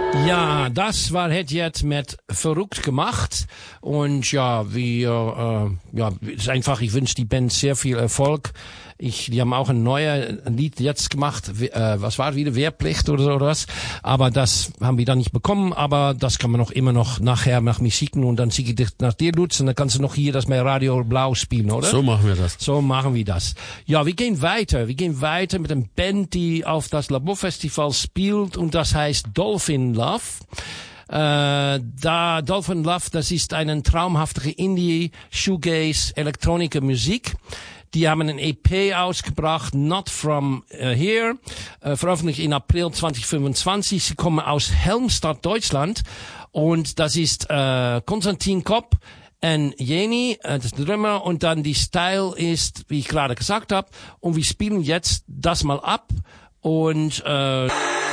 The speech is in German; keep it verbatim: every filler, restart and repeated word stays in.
Ja, das war het jetzt mit verrückt gemacht und ja, wir äh, ja, ist einfach, ich wünsche die Band sehr viel Erfolg. Ich, die haben auch ein neues Lied jetzt gemacht, äh, was war wieder, Wehrpflicht oder so oder was, aber das haben wir dann nicht bekommen, aber das kann man noch immer noch nachher nach mir schicken und dann schicke ich dich nach dir, Lutz, und dann kannst du noch hier das bei Radio Blau spielen, oder? So machen wir das. So machen wir das. Ja, wir gehen weiter, wir gehen weiter mit einer Band, die auf das Laborfestival spielt und das heißt Dolphin Love. Äh, da Dolphin Love, das ist eine traumhafte Indie, Shoegaze, elektronische Musik. Die haben ein E P ausgebracht, Not From uh, Here, äh, veröffentlicht in April zwanzig fünfundzwanzig. Sie kommen aus Helmstadt, Deutschland. Und das ist äh, Konstantin Kopp und Jenny, äh, das ist der Drummer. Und dann die Style ist, wie ich gerade gesagt habe. Und wir spielen jetzt das mal ab. Und äh